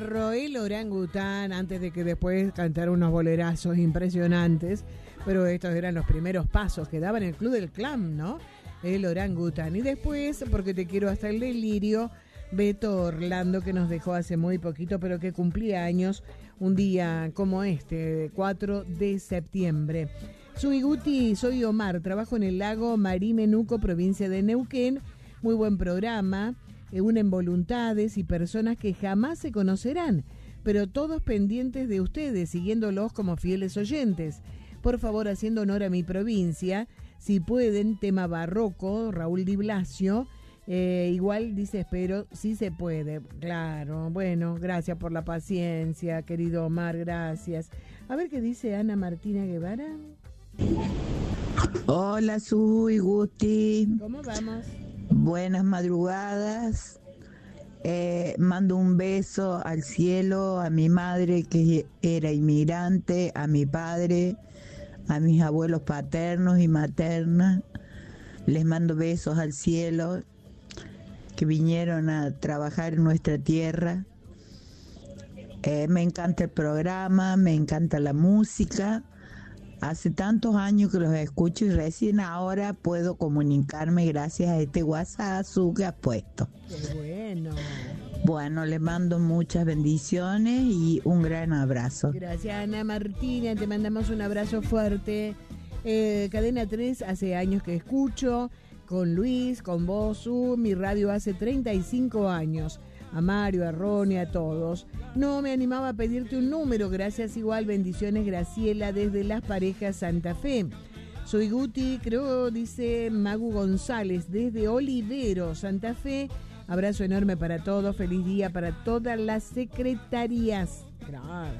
Roel Orangután, antes de que después cantara unos bolerazos impresionantes, pero estos eran los primeros pasos que daba en el Club del Clan, ¿no? El Orangután. Y después, porque te quiero hasta el delirio, Beto Orlando, que nos dejó hace muy poquito, pero que cumplía años un día como este, 4 de septiembre. Soy Guti, soy Omar, trabajo en el lago Marimenuco, provincia de Neuquén. Muy buen programa, unen voluntades y personas que jamás se conocerán, pero todos pendientes de ustedes, siguiéndolos como fieles oyentes. Por favor, haciendo honor a mi provincia, si pueden, tema barroco, Raúl Di Blasio. Igual dice, espero, si se puede. Claro, bueno, gracias por la paciencia, querido Omar, gracias. A ver qué dice Ana Martina Guevara. Hola, Suy, Guti. ¿Cómo vamos? Buenas madrugadas. Mando un beso al cielo, a mi madre que era inmigrante, a mi padre, a mis abuelos paternos y maternas. Les mando besos al cielo, que vinieron a trabajar en nuestra tierra. Me encanta el programa, me encanta la música. Hace tantos años que los escucho y recién ahora puedo comunicarme gracias a este WhatsApp que has puesto. ¡Qué bueno! Bueno, les mando muchas bendiciones y un gran abrazo. Gracias, Ana Martina, te mandamos un abrazo fuerte. Cadena 3, hace años que escucho, con Luis, con vos, mi radio hace 35 años. A Mario, a Ronnie, a todos. No me animaba a pedirte un número, gracias igual, bendiciones Graciela desde Las Parejas Santa Fe. Soy Guti, creo, dice Magu González desde Olivero, Santa Fe. Abrazo enorme para todos, feliz día para todas las secretarías. Claro.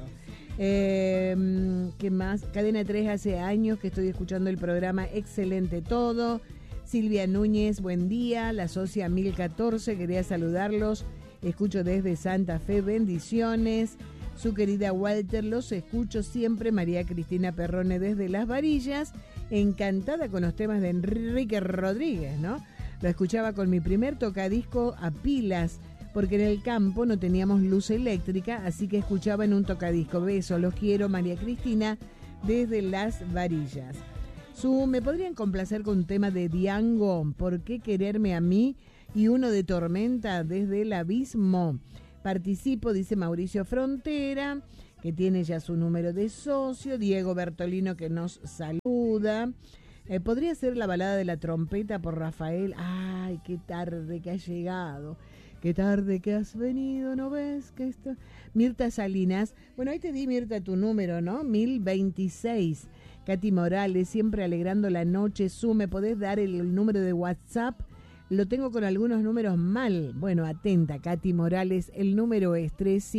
¿Qué más? Cadena 3, hace años que estoy escuchando el programa, excelente todo. Silvia Núñez, buen día. La socia 1014, quería saludarlos. Escucho desde Santa Fe, bendiciones. Su querida Walter, los escucho siempre. María Cristina Perrone desde Las Varillas, encantada con los temas de Enrique Rodríguez, ¿no? Lo escuchaba con mi primer tocadisco a pilas, porque en el campo no teníamos luz eléctrica, así que escuchaba en un tocadisco. Besos, los quiero, María Cristina desde Las Varillas. ¿Me podrían complacer con un tema de Diango? ¿Por qué quererme a mí? Y uno de Tormenta desde el abismo. Participo, dice Mauricio Frontera, que tiene ya su número de socio. Diego Bertolino, que nos saluda. Podría ser la balada de la trompeta por Rafael. Ay, qué tarde que has llegado. Qué tarde que has venido, ¿no ves que esto? Mirta Salinas. Bueno, ahí te di, Mirta, tu número, ¿no? 1026. Katy Morales, siempre alegrando la noche. ¿Me podés dar el número de WhatsApp? Lo tengo con algunos números mal. Bueno, atenta, Katy Morales. El número es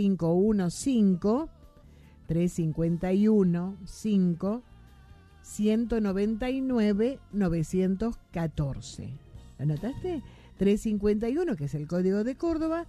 3515-351-5-199-914. ¿Lo anotaste? 351, que es el código de Córdoba,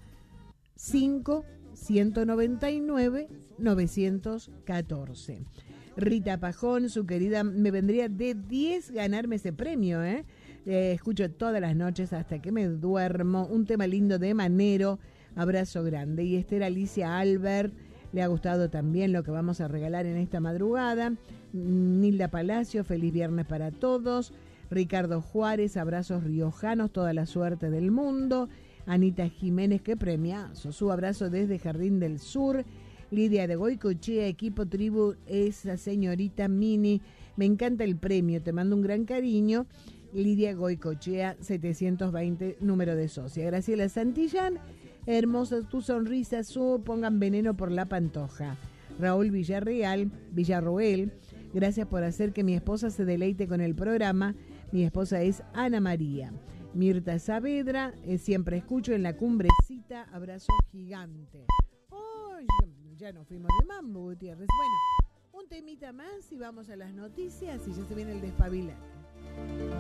5-199-914. Rita Pajón, su querida, me vendría de 10 ganarme ese premio, ¿eh? Escucho todas las noches hasta que me duermo. Un tema lindo de Manero. Abrazo grande. Y Esther Alicia Albert, le ha gustado también lo que vamos a regalar en esta madrugada. Nilda Palacio, feliz viernes para todos. Ricardo Juárez, abrazos riojanos, toda la suerte del mundo. Anita Jiménez, qué premiazo. Su abrazo desde Jardín del Sur. Lidia de Goicochea, equipo tribu, esa señorita Mini. Me encanta el premio, te mando un gran cariño. Lidia Goicochea, 720, número de socia. Graciela Santillán, hermosa tu sonrisa, pongan veneno por la pantoja. Raúl Villarroel, gracias por hacer que mi esposa se deleite con el programa. Mi esposa es Ana María. Mirta Saavedra, siempre escucho en la cumbrecita, abrazo gigante. Oh, ya nos fuimos de mambo, Gutiérrez. Bueno, un temita más y vamos a las noticias y ya se viene el despabilante.